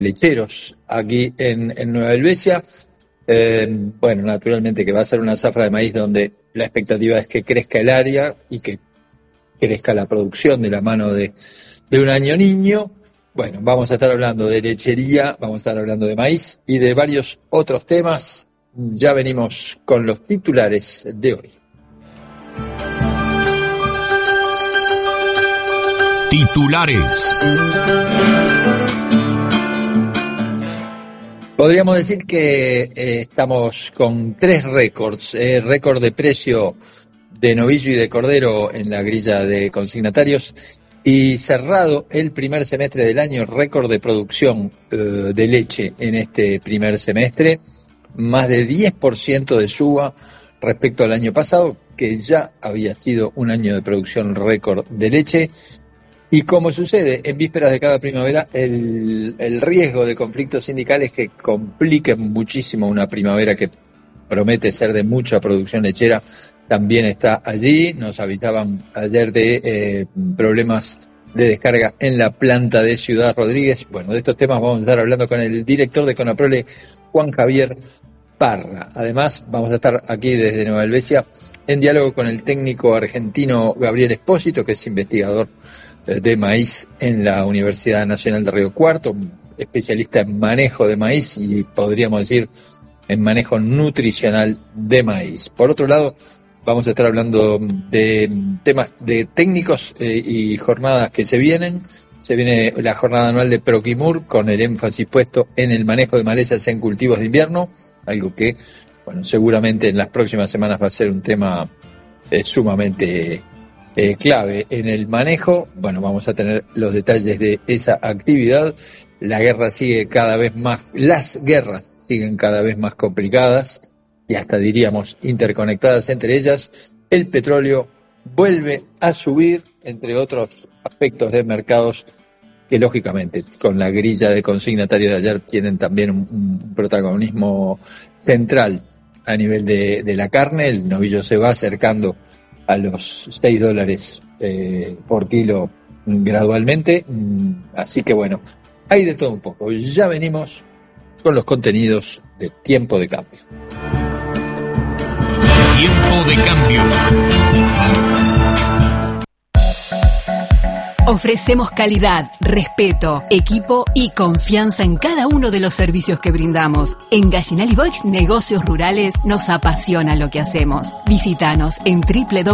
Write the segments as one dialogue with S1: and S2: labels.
S1: lecheros aquí en Nueva Helvecia. Bueno, naturalmente que va a ser una zafra de maíz donde la expectativa es que crezca el área y que crezca la producción de la mano de un año niño. Bueno, vamos a estar hablando de lechería, vamos a estar hablando de maíz y de varios otros temas. Ya venimos con los titulares de hoy.
S2: Titulares.
S1: Podríamos decir que estamos con 3 récords. Récord de precio de novillo y de cordero en la grilla de consignatarios y cerrado el primer semestre del año, récord de producción de leche en este primer semestre, más de 10% de suba respecto al año pasado, que ya había sido un año de producción récord de leche. Y como sucede en vísperas de cada primavera, el riesgo de conflictos sindicales que compliquen muchísimo una primavera que promete ser de mucha producción lechera también está allí. Nos avisaban ayer de problemas de descarga en la planta de Ciudad Rodríguez. Bueno, de estos temas vamos a estar hablando con el director de Conaprole, Juan Javier Parra. Además, vamos a estar aquí desde Nueva Helvecia en diálogo con el técnico argentino Gabriel Espósito, que es investigador de maíz en la Universidad Nacional de Río Cuarto, especialista en manejo de maíz y podríamos decir en manejo nutricional de maíz. Por otro lado, vamos a estar hablando de temas de técnicos y jornadas que se vienen. Se viene la jornada anual de Proquimur con el énfasis puesto en el manejo de malezas en cultivos de invierno, algo que, bueno, seguramente en las próximas semanas va a ser un tema sumamente clave en el manejo. Bueno, vamos a tener los detalles de esa actividad. La guerra sigue cada vez más, las guerras siguen cada vez más complicadas y hasta diríamos interconectadas entre ellas. El petróleo vuelve a subir, entre otros aspectos de mercados que lógicamente con la grilla de consignatarios de ayer tienen también un protagonismo central a nivel de la carne. El novillo se va acercando a los $6 por kilo gradualmente, así que bueno, hay de todo un poco. Ya venimos con los contenidos de Tiempo de Cambio.
S2: Tiempo de Cambio.
S3: Ofrecemos calidad, respeto, equipo y confianza en cada uno de los servicios que brindamos. En Gallinal y Boix Negocios Rurales nos apasiona lo que hacemos. Visítanos en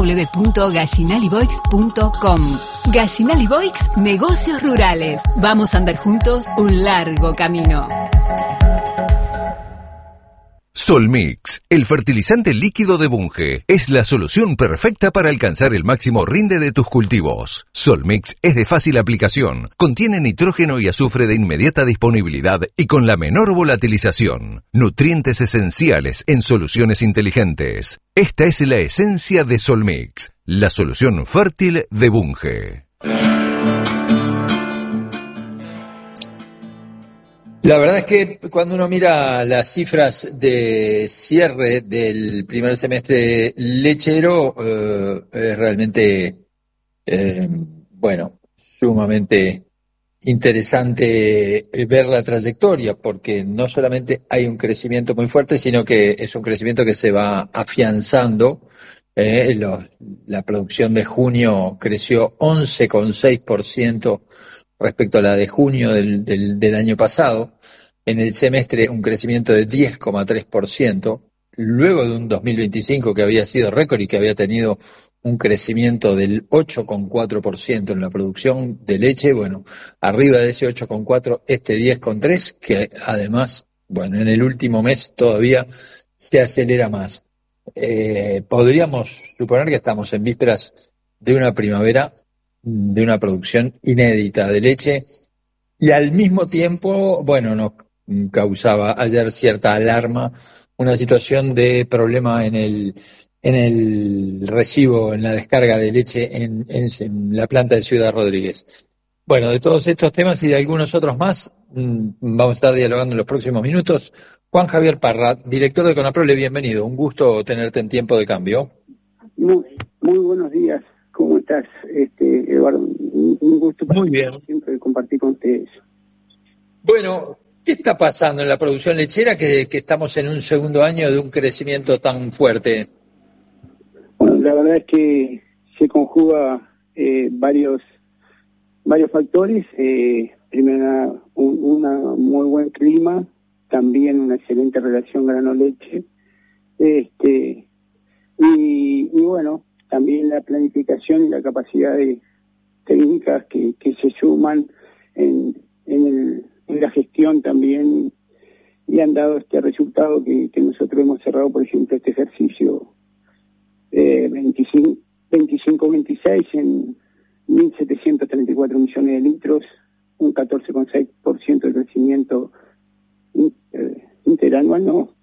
S3: www.gallinaliboix.com. Gallinal y Boix Negocios Rurales. Vamos a andar juntos un largo camino.
S4: Solmix, el fertilizante líquido de Bunge, es la solución perfecta para alcanzar el máximo rinde de tus cultivos. Solmix es de fácil aplicación, contiene nitrógeno y azufre de inmediata disponibilidad y con la menor volatilización. Nutrientes esenciales en soluciones inteligentes. Esta es la esencia de Solmix, la solución fértil de Bunge.
S1: La verdad es que cuando uno mira las cifras de cierre del primer semestre lechero, es realmente, bueno, sumamente interesante ver la trayectoria, porque no solamente hay un crecimiento muy fuerte, sino que es un crecimiento que se va afianzando. La producción de junio creció 11,6% respecto a la de junio del año pasado. En el semestre un crecimiento de 10,3%, luego de un 2025 que había sido récord y que había tenido un crecimiento del 8,4% en la producción de leche. Bueno, arriba de ese 8,4, este 10,3, que además, bueno, en el último mes todavía se acelera más. Podríamos suponer que estamos en vísperas de una primavera de una producción inédita de leche y al mismo tiempo, bueno, nos causaba ayer cierta alarma una situación de problema en el recibo, en la descarga de leche en la planta de Ciudad Rodríguez. Bueno, de todos estos temas y de algunos otros más vamos a estar dialogando en los próximos minutos. Juan Javier Parra, director de Conaprole, bienvenido. Un gusto tenerte en Tiempo de Cambio.
S5: Muy buenos días. ¿Cómo estás, Eduardo? Un gusto
S1: Muy bien.
S5: Siempre compartir con ustedes.
S1: Bueno, ¿qué está pasando en la producción lechera que estamos en un segundo año de un crecimiento tan fuerte?
S5: Bueno, la verdad es que se conjuga varios factores. Primero, un muy buen clima, también una excelente relación grano-leche. Y bueno, también la planificación y la capacidad de técnicas que se suman en la gestión también y han dado este resultado que nosotros hemos cerrado, por ejemplo, este ejercicio 25-26 en 1.734 millones de litros, un 14,6% de crecimiento interanual, ¿no?